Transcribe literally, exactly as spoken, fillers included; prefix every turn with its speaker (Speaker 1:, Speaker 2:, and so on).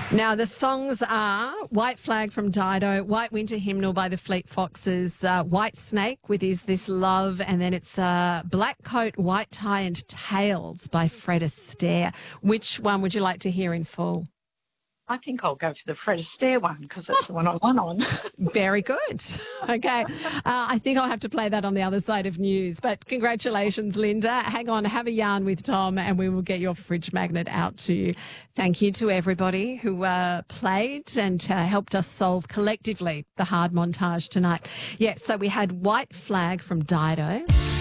Speaker 1: Now, the songs are White Flag from Dido, White Winter Hymnal by the Fleet Foxes, uh, White Snake with Is This Love, and then it's uh, Black Coat, White Tie and Tails by Fred Astaire. Which one would you like to hear in full?
Speaker 2: I think I'll go for the Fred Astaire one because it's the one I won on.
Speaker 1: Very good. Okay. Uh, I think I'll have to play that on the other side of news. But congratulations, Linda. Hang on, have a yarn with Tom and we will get your fridge magnet out to you. Thank you to everybody who uh, played and uh, helped us solve collectively the hard montage tonight. Yes, so we had White Flag from Dido.